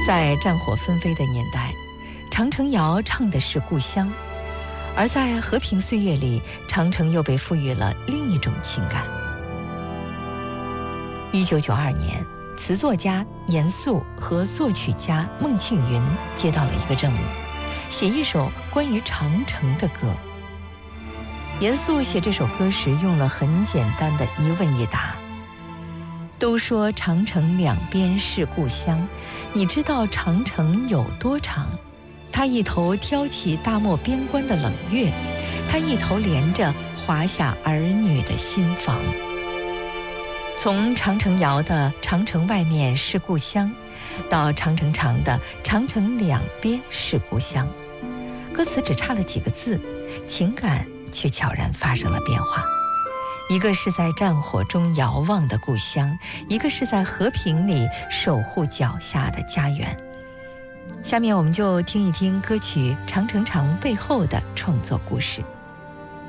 在战火纷飞的年代，长城谣唱的是故乡，而在和平岁月里，长城又被赋予了另一种情感。1992年，词作家严肃和作曲家孟庆云接到了一个任务，写一首关于长城的歌。严肃写这首歌时用了很简单的一问一答。都说长城两边是故乡，你知道长城有多长？它一头挑起大漠边关的冷月，它一头连着华夏儿女的心房。从长城谣的长城外面是故乡，到长城长的长城两边是故乡，歌词只差了几个字，情感却悄然发生了变化。一个是在战火中遥望的故乡，一个是在和平里守护脚下的家园。下面我们就听一听歌曲《长城长》背后的创作故事。